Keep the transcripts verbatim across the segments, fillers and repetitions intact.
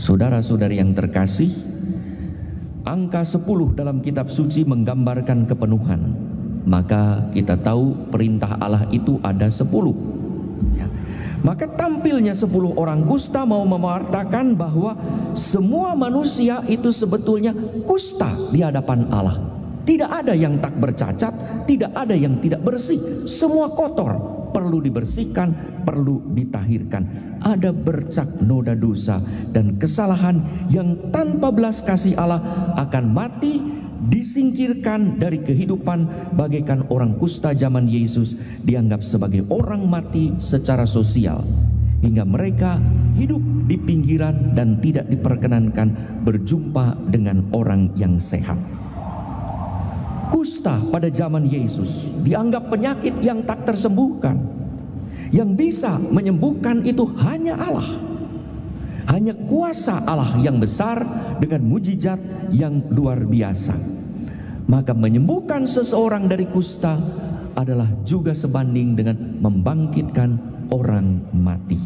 Saudara-saudari yang terkasih, angka sepuluh dalam kitab suci menggambarkan kepenuhan. Maka kita tahu perintah Allah itu ada sepuluh. Ya. Maka tampilnya sepuluh orang kusta mau mewartakan bahwa semua manusia itu sebetulnya kusta di hadapan Allah. Tidak ada yang tak bercacat, tidak ada yang tidak bersih. Semua kotor, perlu dibersihkan, perlu ditahirkan. Ada bercak noda dosa dan kesalahan yang tanpa belas kasih Allah akan mati, disingkirkan dari kehidupan bagaikan orang kusta zaman Yesus dianggap sebagai orang mati secara sosial, hingga mereka hidup di pinggiran dan tidak diperkenankan berjumpa dengan orang yang sehat. Kusta pada zaman Yesus dianggap penyakit yang tak tersembuhkan. Yang bisa menyembuhkan itu hanya Allah. Hanya kuasa Allah yang besar dengan mujizat yang luar biasa. Maka menyembuhkan seseorang dari kusta adalah juga sebanding dengan membangkitkan orang mati.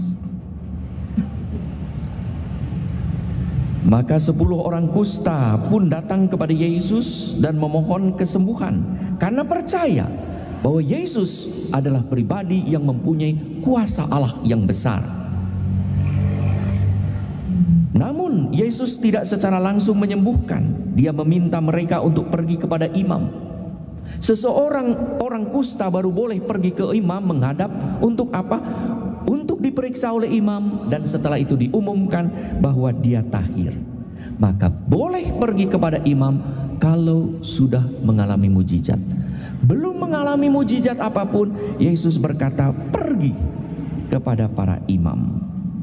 Maka sepuluh orang kusta pun datang kepada Yesus dan memohon kesembuhan karena percaya bahwa Yesus adalah pribadi yang mempunyai kuasa Allah yang besar. Namun Yesus tidak secara langsung menyembuhkan. Dia meminta mereka untuk pergi kepada imam. Seseorang orang kusta baru boleh pergi ke imam menghadap untuk apa? Untuk diperiksa oleh imam, dan setelah itu diumumkan bahwa dia tahir. Maka boleh pergi kepada imam kalau sudah mengalami mujizat. Belum mengalami mujizat apapun, Yesus berkata pergi kepada para imam.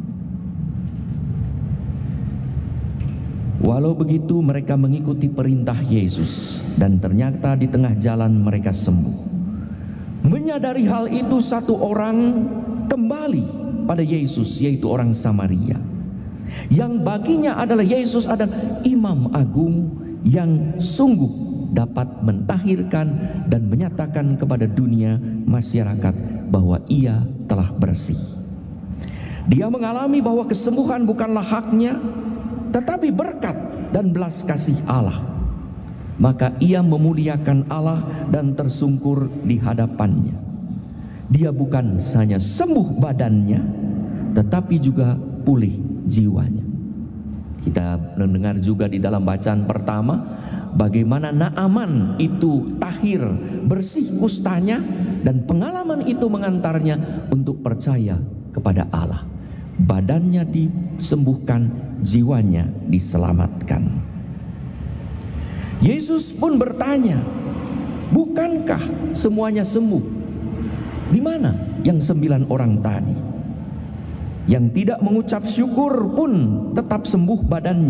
Walau begitu mereka mengikuti perintah Yesus, dan ternyata di tengah jalan mereka sembuh. Menyadari hal itu, satu orang kembali pada Yesus, yaitu orang Samaria, yang baginya adalah Yesus adalah imam agung yang sungguh dapat mentahirkan dan menyatakan kepada dunia masyarakat bahwa ia telah bersih. Dia mengalami bahwa kesembuhan bukanlah haknya, tetapi berkat dan belas kasih Allah. Maka ia memuliakan Allah dan tersungkur di hadapannya. Dia bukan hanya sembuh badannya, tetapi juga pulih jiwanya. Kita mendengar juga di dalam bacaan pertama bagaimana Naaman itu tahir, bersih kustanya, dan pengalaman itu mengantarnya untuk percaya kepada Allah. Badannya disembuhkan, jiwanya diselamatkan. Yesus pun bertanya, bukankah semuanya sembuh? Di mana yang sembilan orang tadi? Yang tidak mengucap syukur pun tetap sembuh badannya.